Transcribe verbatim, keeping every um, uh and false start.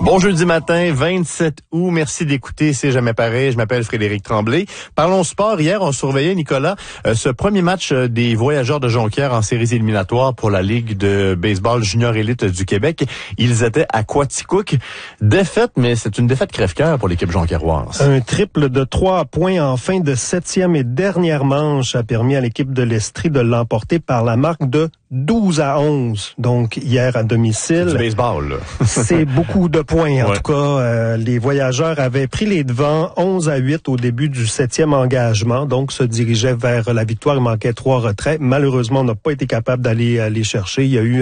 Bon jeudi matin, vingt-sept août. Merci d'écouter C'est jamais pareil. Je m'appelle Frédéric Tremblay. Parlons sport. Hier, on surveillait, Nicolas, euh, ce premier match euh, des Voyageurs de Jonquière en séries éliminatoires pour la Ligue de baseball junior élite du Québec. Ils étaient à Quaticook. Défaite, mais c'est une défaite crève-cœur pour l'équipe jonquiéroise. Un triple de trois points en fin de septième et dernière manche a permis à l'équipe de l'Estrie de l'emporter par la marque de douze à onze. Donc, hier à domicile. C'est du baseball, là. C'est beaucoup de points. En ouais. tout cas, euh, les Voyageurs avaient pris les devants onze à huit au début du septième engagement. Donc, se dirigeaient vers la victoire. Il manquait trois retraits. Malheureusement, on n'a pas été capable d'aller les chercher. Il y a eu